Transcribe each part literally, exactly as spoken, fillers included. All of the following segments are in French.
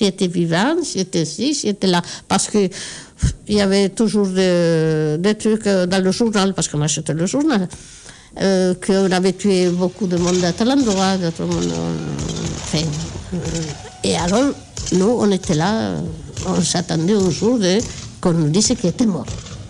si était vivant, si était ci, si était là. Parce que il y avait toujours des, des trucs dans le journal, parce qu'on achetait le journal, euh, qu'on avait tué beaucoup de monde à tel endroit, de tout le monde. Enfin, euh, et alors, nous, on était là, on s'attendait au jour de, qu'on nous dise qu'il était mort.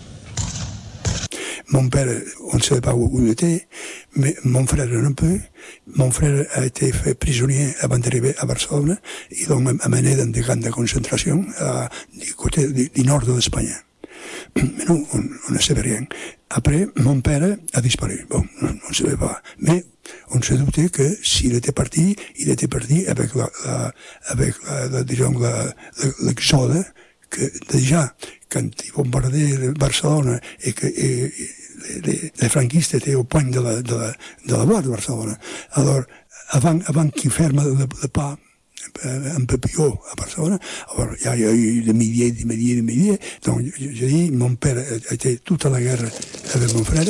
Mon père, on ne savait pas où il était, mais mon frère un peu. Mon frère a été fait prisonnier avant d'arriver à Barcelone. Ils l'ont amené dans des camps de concentration à, du côté du, du nord de l'Espagne. Mais nous, on, on ne savait rien. Après, mon père a disparu. Bon, on ne savait pas. Mais on se doutait que s'il était parti, il était parti avec la, la, avec la, la disons, la, l'exode, que déjà, quand ils bombardaient Barcelone et que et, et les, les franquistes étaient au point de la, de la, de la voie de Barcelone. Alors, avant, avant qu'ils ferment le, le pas un peu plus haut à Barcelone, alors, il y a, il y a eu des milliers, des milliers, des milliers. Donc, je, je dis, mon père a été toute la guerre avec mon frère.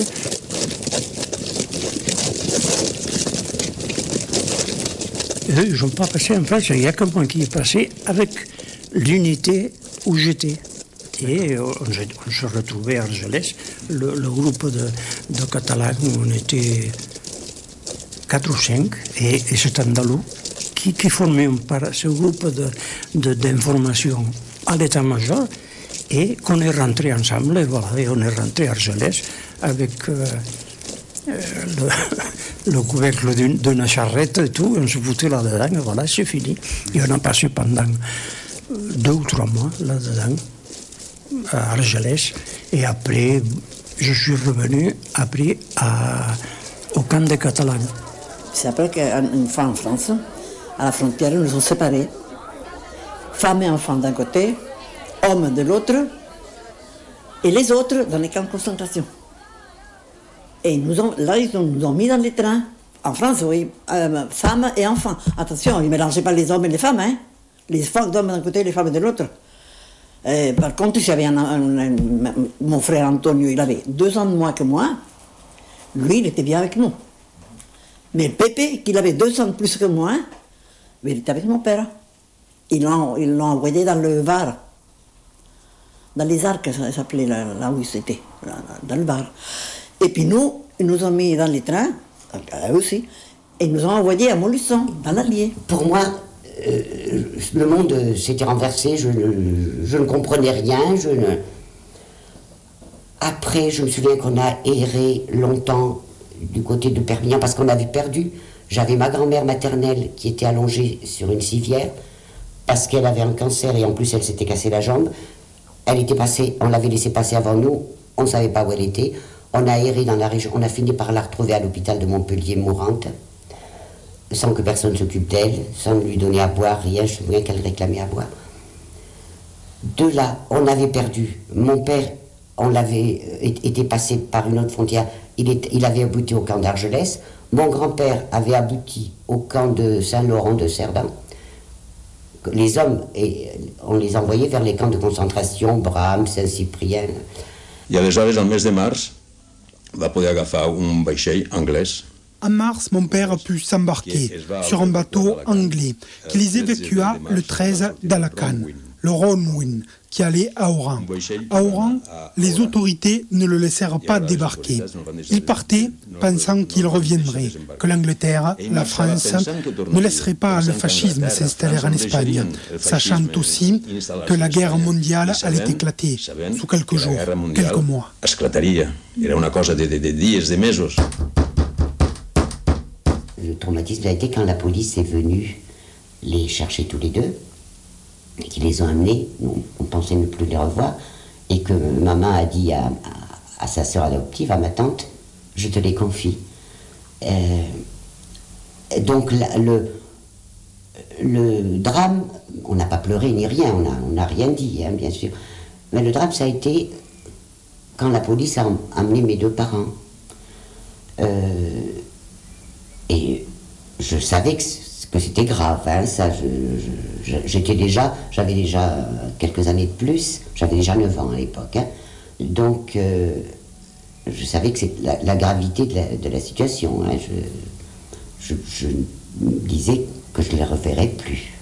Eux, ils n'ont pas passé en France, il y a quelqu'un qui est passé avec l'unité où j'étais. Et on, on se retrouvait à Argelès, le, le groupe de, de Catalans, on était quatre ou cinq, et, et cet andalou qui, qui formait ce groupe de, de, d'information à l'état-major, et qu'on est rentré ensemble, et voilà, et on est rentré à Argelès avec euh, euh, le, le couvercle d'une, d'une charrette et tout, on se foutait là-dedans, et voilà, c'est fini. Et on a passé pendant deux ou trois mois là-dedans, à Argelès, et après, je suis revenu après à, au camp des Catalans. C'est après qu'une fois en France, à la frontière, nous nous ont séparés. Femmes et enfants d'un côté, hommes de l'autre, et les autres dans les camps de concentration. Et nous ont, là, ils nous ont mis dans les trains. En France, oui, euh, femmes et enfants. Attention, ils ne mélangeaient pas les hommes et les femmes, hein. Les femmes d'hommes d'un côté et les femmes de l'autre. Et par contre, j'avais un, un, un, mon frère Antonio, il avait deux ans de moins que moi. Lui, il était bien avec nous. Mais Pépé, qui avait deux ans de plus que moi, mais il était avec mon père. Ils l'ont, ils l'ont envoyé dans le Var. Dans les Arcs, ça s'appelait là, là où c'était, là, dans le Var. Et puis nous, ils nous ont mis dans les trains, eux aussi, et ils nous ont envoyés à Montluçon, dans l'Allier. Pour moi, euh, le monde s'était renversé, je ne, je ne comprenais rien, je ne... Après, je me souviens qu'on a erré longtemps du côté de Perpignan, parce qu'on avait perdu. J'avais ma grand-mère maternelle qui était allongée sur une civière, parce qu'elle avait un cancer, et en plus elle s'était cassé la jambe. Elle était passée, on l'avait laissée passer avant nous, on ne savait pas où elle était. On a erré dans la région, on a fini par la retrouver à l'hôpital de Montpellier, mourante, sans que personne s'occupe d'elle, sans lui donner à boire, rien, je me souviens qu'elle réclamait à boire. De là, on avait perdu. Mon père, on l'avait été passé par une autre frontière, il, est, il avait abouti au camp d'Argelès. Mon grand-père avait abouti au camp de Saint-Laurent de Cerdan. Les hommes, et on les envoyait vers les camps de concentration, Bram, Saint-Cyprien. I aleshores, al mes de març, va poder agafar un vaixell anglès. En mars, mon père a pu s'embarquer sur un bateau anglais qui les évacua le treize d'Alacan, le Ronwin, qui allait à Oran. À Oran, les autorités ne le laissèrent pas débarquer. Il partait pensant qu'il reviendrait, que l'Angleterre, la France, ne laisseraient pas le fascisme s'installer en Espagne, sachant aussi que la guerre mondiale allait éclater sous quelques jours, quelques mois. Esclataria. Era una cosa de, de, de dies, de mesos. Le traumatisme a été quand la police est venue les chercher tous les deux, et qu'ils les ont amenés, on, on pensait ne plus les revoir, et que maman a dit à, à, à sa sœur adoptive, à ma tante, je te les confie. Euh, donc la, le, le drame, on n'a pas pleuré ni rien, on n'a on a rien dit, hein, bien sûr, mais le drame ça a été quand la police a amené mes deux parents. Euh, et je savais que que c'était grave, hein, ça, je, je, j'étais déjà, j'avais déjà quelques années de plus, j'avais déjà neuf ans à l'époque, hein, donc euh, je savais que c'est la, la gravité de la, de la situation, hein, je, je, je me disais que je ne les reverrais plus.